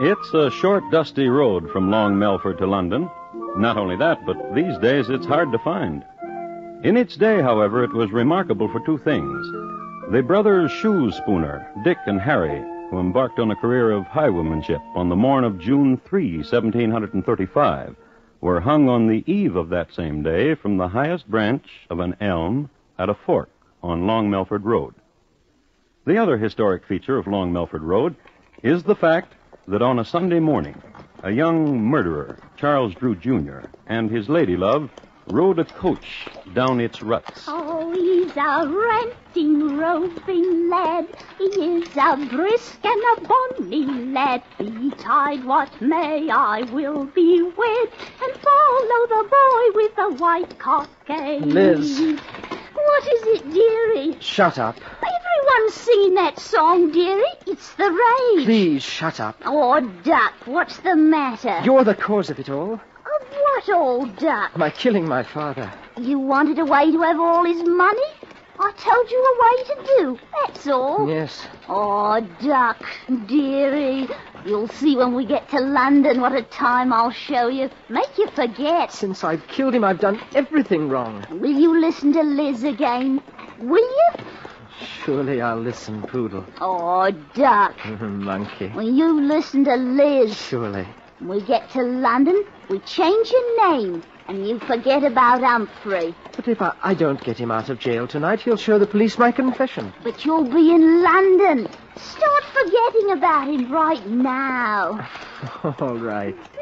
It's a short, dusty road from Long Melford to London. Not only that, but these days it's hard to find. In its day, however, it was remarkable for two things. The brothers Shoe Spooner, Dick and Harry, who embarked on a career of highwaymanship on the morn of June 3, 1735, were hung on the eve of that same day from the highest branch of an elm at a fork on Long Melford Road. The other historic feature of Long Melford Road is the fact that on a Sunday morning, a young murderer, Charles Drew, Jr., and his lady love rode a coach down its ruts. Oh, he's a ranting, roving lad. He is a brisk and a bonny lad. Betide what may, I will be wed and follow the boy with the white cockade. Liz. What is it, dearie? Shut up. Everyone's singing that song, dearie. It's the rage. Please, shut up. Oh, Duck, what's the matter? You're the cause of it all. Of what, old Duck? My killing my father. You wanted a way to have all his money? I told you a way to do, that's all. Yes. Oh, Duck, dearie, you'll see when we get to London what a time I'll show you. Make you forget. Since I've killed him, I've done everything wrong. Will you listen to Liz again? Will you? Surely I'll listen, Poodle. Oh, Duck. Monkey. Will you listen to Liz? Surely. When we get to London, we change your name, and you forget about Humphrey. But if I don't get him out of jail tonight, he'll show the police my confession. But you'll be in London. Start forgetting about him right now. All right.